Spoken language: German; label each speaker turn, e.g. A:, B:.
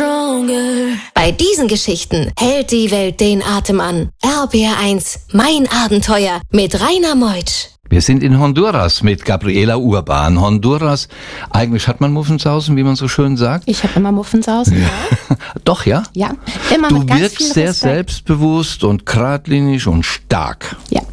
A: stronger. Bei diesen Geschichten hält die Welt den Atem an. RBR1, mein Abenteuer mit Rainer Meutsch.
B: Wir sind in Honduras mit Gabriela Urban. Honduras, eigentlich hat man Muffensausen, wie man so schön sagt.
C: Ich habe immer Muffensausen, ja.
B: Doch, ja?
C: Ja, immer
B: Du
C: mit ganz
B: wirkst
C: viel
B: sehr
C: Respekt.
B: selbstbewusst und geradlinig und stark.
C: Ja,